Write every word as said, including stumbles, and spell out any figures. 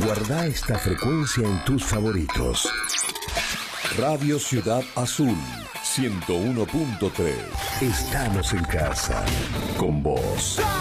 Guarda esta frecuencia en tus favoritos. Radio Ciudad Azul, ciento uno punto tres. Estamos en casa con vos.